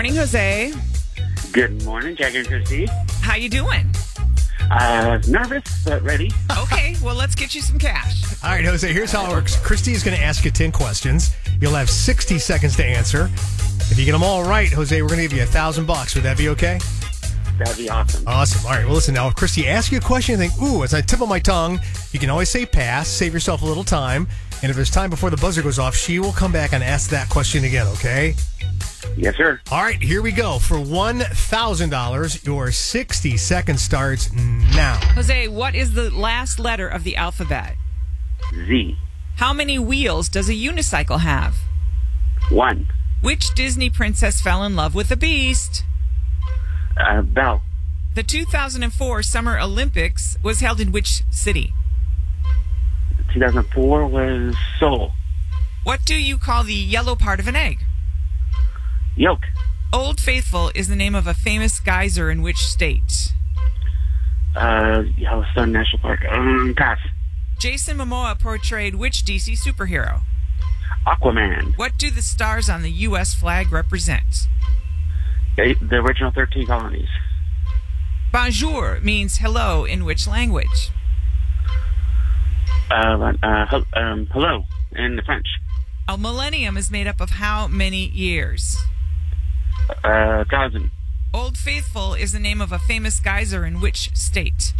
morning, Jose. Good morning, Jagger and Christy. How you doing? Nervous, but ready. Okay, well, let's get you some cash. All right, Jose, here's how it works. Christy is going to ask you 10 questions. You'll have 60 seconds to answer. If you get them all right, Jose, we're going to give you $1,000. Would that be okay? That'd be awesome. Awesome. All right, well, listen, now, if Christy asks you a question, you think, ooh, it's on the tip of my tongue, you can always say pass, save yourself a little time. And if there's time before the buzzer goes off, she will come back and ask that question again, okay? Yes, sir. All right, here we go. For $1,000, your 60 seconds starts now. Jose, what is the last letter of the alphabet? Z. How many wheels does a unicycle have? 1. Which Disney princess fell in love with the Beast? Bell. The 2004 Summer Olympics was held in which city? 2004 was Seoul. What do you call the yellow part of an egg? Yolk. Old Faithful is the name of a famous geyser in which state? Yellowstone National Park. Pass. Jason Momoa portrayed which DC superhero? Aquaman. What do the stars on the U.S. flag represent? The original 13 colonies. Bonjour means hello in which language? Hello in the French. A millennium is made up of how many years? 1,000. Old Faithful is the name of a famous geyser in which state?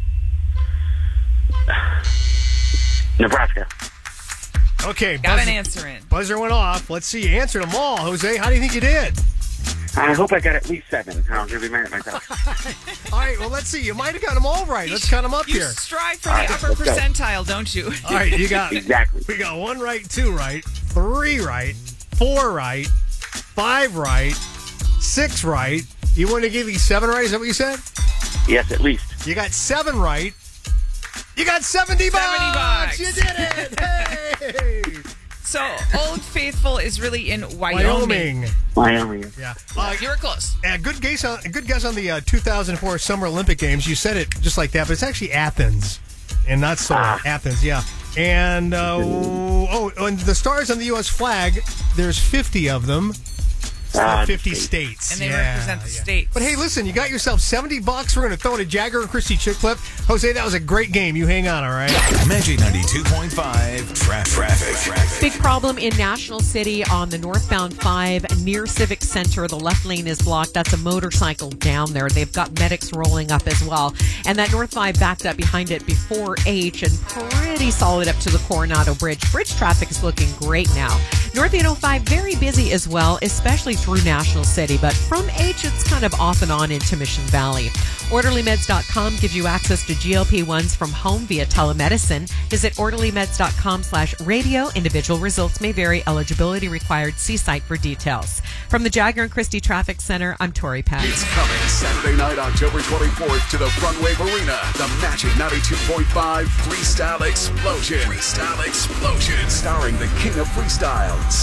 Nebraska. Okay, Got an answer in. Buzzer went off. Let's see. You answered them all, Jose. How do you think you did? I hope I got at least 7. I'm going to be mad at myself. All right, well, let's see. You might have got them all right. Let's count them up You here. strive for All the right, upper let's go. percentile, don't you? All right, you got Exactly. We got 1 right, 2 right, 3 right, 4 right, 5 right, 6 right. You want to give me 7 right? Is that what you said? Yes, at least. You got 7 right. You got $70. $70. You did it. Hey. So, Old Faithful is really in Wyoming. Wyoming. Yeah. You were close. Good guess on the 2004 Summer Olympic Games. You said it just like that, but it's actually Athens and not Seoul. Athens, yeah. And and the stars on the U.S. flag, there's 50 of them. 50 states. And they represent the states. But hey, listen, you got yourself $70. We're going to throw in a Jagger and Christy chick clip. Jose, that was a great game. You hang on, all right? Magic 92.5 Traffic. Big problem in National City on the northbound 5 near Civic Center. The left lane is blocked. That's a motorcycle down there. They've got medics rolling up as well. And that North 5 backed up behind it before H and pretty solid up to the Coronado Bridge. Bridge traffic is looking great now. North 805 very busy as well, especially through National City. But from H, it's kind of off and on into Mission Valley. OrderlyMeds.com gives you access to GLP-1s from home via telemedicine. Visit OrderlyMeds.com/radio. Individual results may vary. Eligibility required. See site for details. From the Jagger and Christy Traffic Center, I'm Tori Peck. It's coming Saturday night, October 24th to the Front Wave Arena. The Magic 92.5 Freestyle Explosion. Starring the king of freestyle,